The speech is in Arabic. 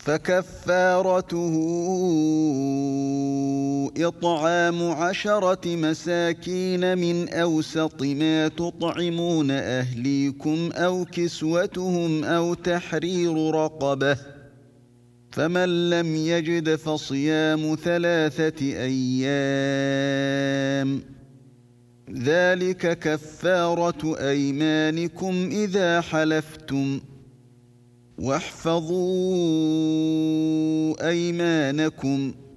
فكفارته إطعام 10 مساكين من أوسط ما تطعمون أهليكم أو كسوتهم أو تحرير رقبة، فمن لم يجد فصيام 3 أيام، ذلك كفارة أيمانكم إذا حلفتم، واحفظوا أيمانكم